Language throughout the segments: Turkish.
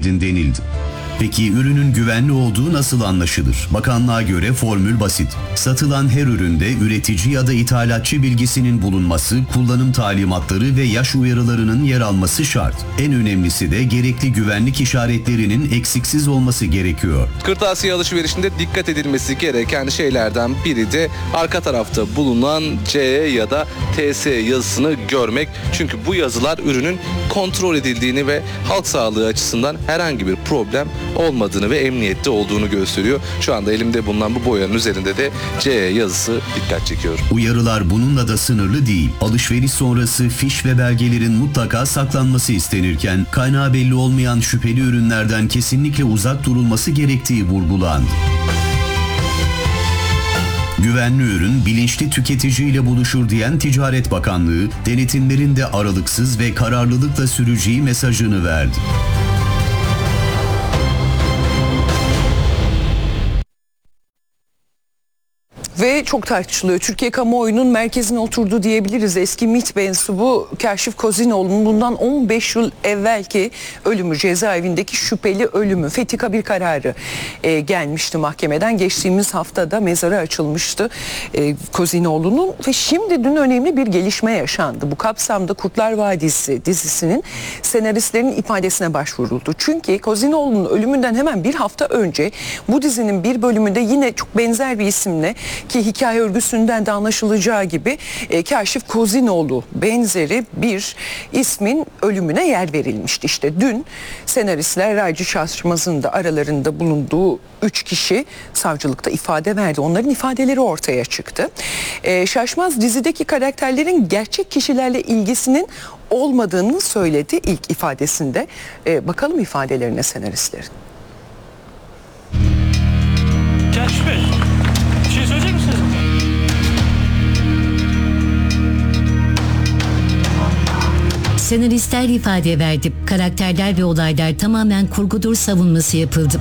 edin denildi. Peki ürünün güvenli olduğu nasıl anlaşılır? Bakanlığa göre formül basit. Satılan her üründe üretici ya da ithalatçı bilgisinin bulunması, kullanım talimatları ve yaş uyarılarının yer alması şart. En önemlisi de gerekli güvenlik işaretlerinin eksiksiz olması gerekiyor. Kırtasiye alışverişinde dikkat edilmesi gereken şeylerden biri de arka tarafta bulunan C ya da TS yazısını görmek. Çünkü bu yazılar ürünün kontrol edildiğini ve halk sağlığı açısından herhangi bir problem olmadığını ve emniyette olduğunu gösteriyor. Şu anda elimde bulunan bu boyanın üzerinde de C yazısı dikkat çekiyor. Uyarılar bununla da sınırlı değil. Alışveriş sonrası fiş ve belgelerin mutlaka saklanması istenirken kaynağı belli olmayan şüpheli ürünlerden kesinlikle uzak durulması gerektiği vurgulandı. Güvenli ürün bilinçli tüketiciyle buluşur diyen Ticaret Bakanlığı, denetimlerin de aralıksız ve kararlılıkla süreceği mesajını verdi. Ve çok tartışılıyor. Türkiye kamuoyunun merkezine oturdu diyebiliriz. Eski MİT mensubu Kaşif Kozinoğlu'nun bundan 15 yıl evvelki ölümü, cezaevindeki şüpheli ölümü, fethi bir kararı gelmişti mahkemeden. Geçtiğimiz haftada mezarı açılmıştı Kozinoğlu'nun ve şimdi dün önemli bir gelişme yaşandı. Bu kapsamda Kurtlar Vadisi dizisinin senaristlerin ifadesine başvuruldu. Çünkü Kozinoğlu'nun ölümünden hemen bir hafta önce bu dizinin bir bölümünde yine çok benzer bir isimle, ki hikaye örgüsünden de anlaşılacağı gibi Kaşif Kozinoğlu benzeri bir ismin ölümüne yer verilmişti. İşte dün senaristler Raci Şaşmaz'ın da aralarında bulunduğu 3 kişi savcılıkta ifade verdi. Onların ifadeleri ortaya çıktı. Şaşmaz dizideki karakterlerin gerçek kişilerle ilgisinin olmadığını söyledi ilk ifadesinde. Bakalım ifadelerine senaristlerin. Kaşif Bey, bir şey söyleyecek misiniz? Senaristler ifade verdi. Karakterler ve olaylar tamamen kurgudur savunması yapıldı.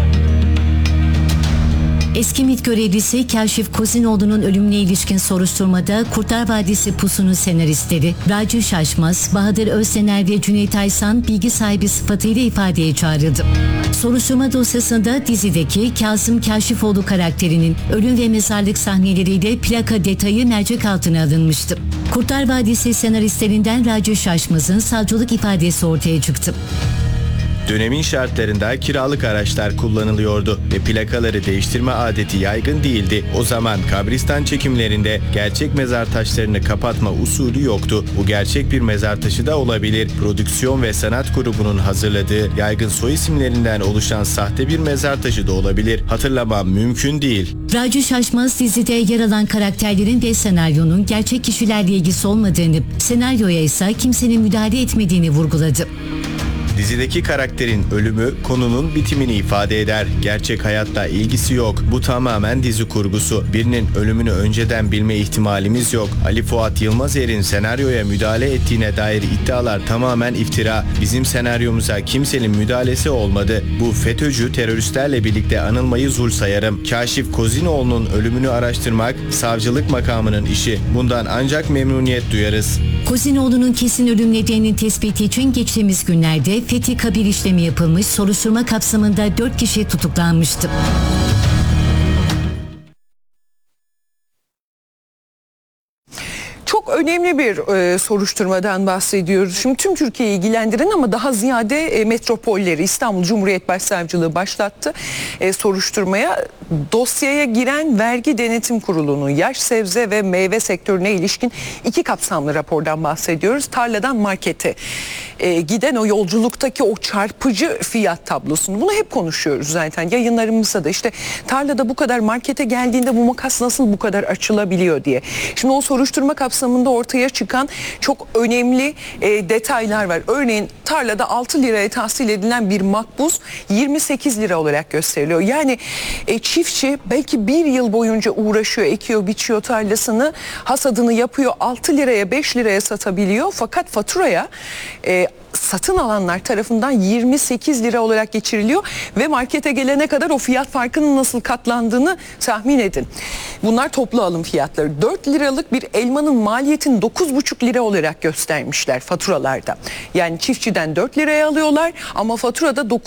Eski MİT görevlisi Kaşif Kozinoğlu'nun ölümüne ilişkin soruşturmada Kurtlar Vadisi Pusu'nun senaristleri Raci Şaşmaz, Bahadır Özsener ve Cüneyt Aysan bilgi sahibi sıfatıyla ifadeye çağrıldı. Soruşturma dosyasında dizideki Kasım Kaşifoğlu karakterinin ölüm ve mezarlık sahneleriyle plaka detayı mercek altına alınmıştı. Kurtlar Vadisi senaristlerinden Raci Şaşmaz'ın savcılık ifadesi ortaya çıktı. Dönemin şartlarında kiralık araçlar kullanılıyordu ve plakaları değiştirme adeti yaygın değildi. O zaman kabristan çekimlerinde gerçek mezar taşlarını kapatma usulü yoktu. Bu gerçek bir mezar taşı da olabilir. Prodüksiyon ve sanat grubunun hazırladığı yaygın soy isimlerinden oluşan sahte bir mezar taşı da olabilir. Hatırlamam mümkün değil. Raci Şaşmaz dizide yer alan karakterlerin ve senaryonun gerçek kişilerle ilgisi olmadığını, senaryoya ise kimsenin müdahale etmediğini vurguladı. Dizideki karakterin ölümü konunun bitimini ifade eder. Gerçek hayatla ilgisi yok. Bu tamamen dizi kurgusu. Birinin ölümünü önceden bilme ihtimalimiz yok. Ali Fuat Yılmazer'in senaryoya müdahale ettiğine dair iddialar tamamen iftira. Bizim senaryomuza kimsenin müdahalesi olmadı. Bu FETÖ'cü teröristlerle birlikte anılmayı zul sayarım. Kaşif Kozinoğlu'nun ölümünü araştırmak savcılık makamının işi. Bundan ancak memnuniyet duyarız. Kozinoğlu'nun kesin ölüm nedeninin tespiti için geçtiğimiz günlerde fethi kabir işlemi yapılmış, soruşturma kapsamında 4 kişi tutuklanmıştı. Çok önemli bir soruşturmadan bahsediyoruz. Şimdi tüm Türkiye'yi ilgilendiren ama daha ziyade metropolleri, İstanbul Cumhuriyet Başsavcılığı başlattı soruşturmaya. Dosyaya giren Vergi Denetim Kurulu'nun yaş, sebze ve meyve sektörüne ilişkin 2 kapsamlı rapordan bahsediyoruz. Tarladan markete giden o yolculuktaki o çarpıcı fiyat tablosunu, bunu hep konuşuyoruz zaten yayınlarımızda da, işte tarlada bu kadar, markete geldiğinde bu makas nasıl bu kadar açılabiliyor diye. Şimdi o soruşturma kapsamında ortaya çıkan çok önemli detaylar var. Örneğin tarlada 6 liraya tahsil edilen bir makbuz 28 lira olarak gösteriliyor. Yani çiftçi belki bir yıl boyunca uğraşıyor, ekiyor, biçiyor tarlasını, hasadını yapıyor, 6 liraya 5 liraya satabiliyor. Fakat faturaya satın alanlar tarafından 28 lira olarak geçiriliyor ve markete gelene kadar o fiyat farkının nasıl katlandığını tahmin edin. Bunlar toplu alım fiyatları. 4 liralık bir elmanın maliyetini 9,5 lira olarak göstermişler faturalarda. Yani çiftçiden 4 liraya alıyorlar ama faturada